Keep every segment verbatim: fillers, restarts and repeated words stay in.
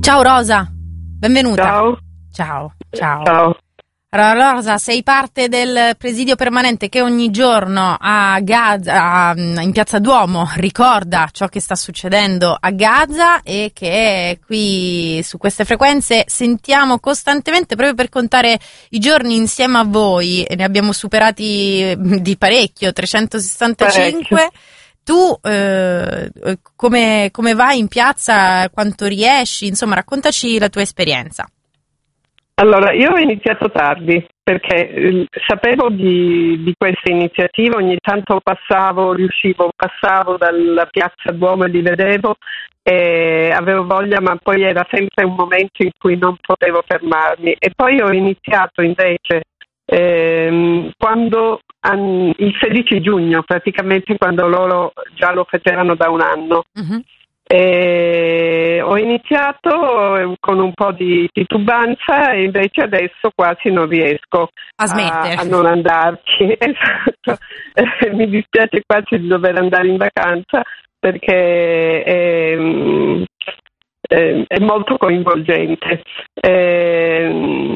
Ciao Rosa, benvenuta. Ciao. Ciao, ciao. Ciao. Allora, Rosa, sei parte del presidio permanente che ogni giorno a Gaza, a, in Piazza Duomo, ricorda ciò che sta succedendo a Gaza e che qui su queste frequenze sentiamo costantemente proprio per contare i giorni insieme a voi, e ne abbiamo superati di parecchio, trecentosessantacinque. Parecchio. Tu eh, come, come vai in piazza, quanto riesci, insomma raccontaci la tua esperienza. Allora, io ho iniziato tardi perché eh, sapevo di, di questa iniziativa, ogni tanto passavo, riuscivo, passavo dalla Piazza Duomo e li vedevo e avevo voglia, ma poi era sempre un momento in cui non potevo fermarmi. E poi ho iniziato invece ehm, quando an, il sedici giugno, praticamente quando loro già lo facevano da un anno. Uh-huh. E ho iniziato con un po' di titubanza e invece adesso quasi non riesco a smettere, a, a non andarci. Esatto. Mi dispiace quasi di dover andare in vacanza perché è, è, è molto coinvolgente e,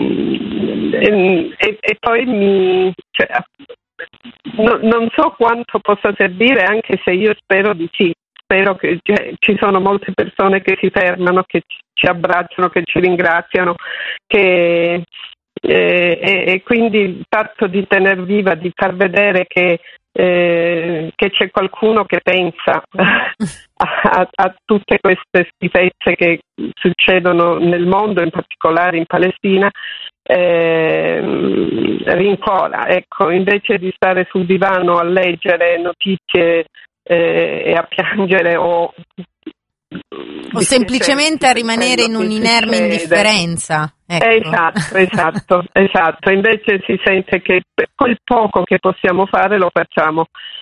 e, e poi mi cioè, no, non so quanto possa servire, anche se io spero di sì. Spero che cioè, ci sono molte persone che si fermano, che ci abbracciano, che ci ringraziano, che, eh, e, e quindi il fatto di tener viva, di far vedere che, eh, che c'è qualcuno che pensa a, a tutte queste schifezze che succedono nel mondo, in particolare in Palestina, eh, rincuora. Ecco, invece di stare sul divano a leggere notizie Eh, e a piangere o, o semplicemente a rimanere in un'inerme indifferenza. Ecco. Esatto, esatto, esatto. Invece si sente che quel poco che possiamo fare lo facciamo.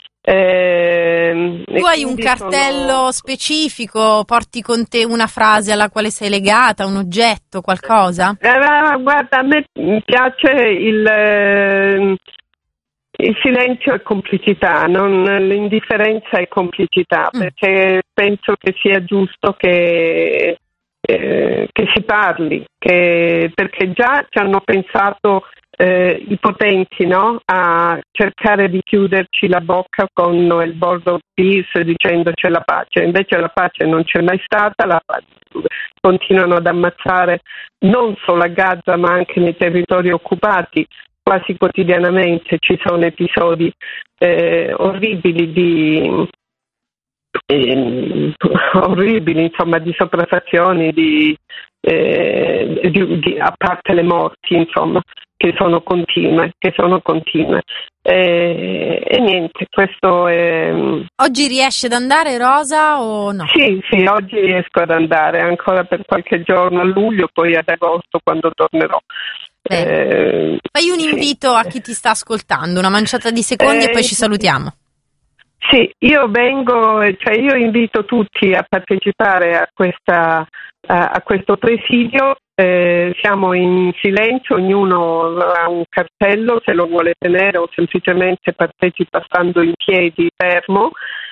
Eh, tu hai un cartello sono... specifico, porti con te una frase alla quale sei legata, un oggetto, qualcosa? Eh, guarda, a me piace il... Eh, Il silenzio è complicità, non, l'indifferenza è complicità, mm. perché penso che sia giusto che, eh, che si parli, che, perché già ci hanno pensato eh, i potenti, no? A cercare di chiuderci la bocca con il Board of Peace dicendo c'è la pace, invece la pace non c'è mai stata, la pace, continuano ad ammazzare non solo a Gaza ma anche nei territori occupati. Quasi quotidianamente ci sono episodi eh, orribili di eh, orribili, insomma, di sopraffazioni, di, eh, di, di, a parte le morti, insomma, che sono continue, che sono continue. Eh, e niente, questo è... Oggi riesce ad andare, Rosa, o no? Sì, sì, oggi riesco ad andare ancora per qualche giorno a luglio, poi ad agosto quando tornerò. Eh, Fai un invito sì. a chi ti sta ascoltando, una manciata di secondi eh, e poi ci salutiamo. Sì, io vengo, cioè io invito tutti a partecipare a questa a, a questo presidio. Eh, siamo in silenzio, ognuno ha un cartello se lo vuole tenere o semplicemente partecipa stando in piedi fermo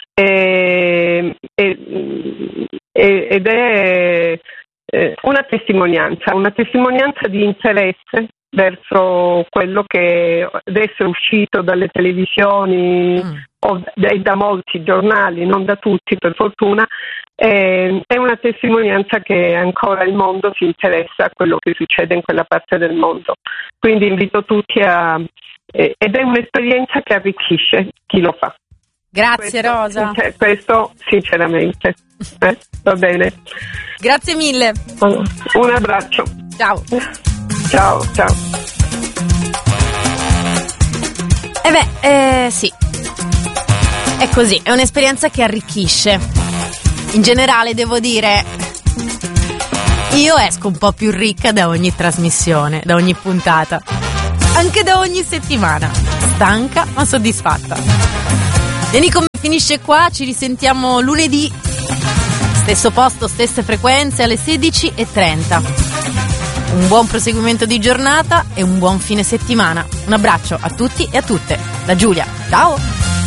e, e, ed è una testimonianza, una testimonianza di interesse verso quello che adesso è uscito dalle televisioni mm. o da, da molti giornali, non da tutti per fortuna, eh, è una testimonianza che ancora il mondo si interessa a quello che succede in quella parte del mondo. Quindi invito tutti a... Eh, ed è un'esperienza che arricchisce chi lo fa. Grazie questo, Rosa. Questo sinceramente. Eh, va bene. Grazie mille. Un abbraccio. Ciao. Ciao, ciao. E beh, eh, sì. È così, è un'esperienza che arricchisce. In generale devo dire, io esco un po' più ricca da ogni trasmissione, da ogni puntata, anche da ogni settimana. Stanca ma soddisfatta. Nico finisce qua, ci risentiamo lunedì, stesso posto, stesse frequenze alle sedici e trenta. Un buon proseguimento di giornata e un buon fine settimana. Un abbraccio a tutti e a tutte. Da Giulia, ciao!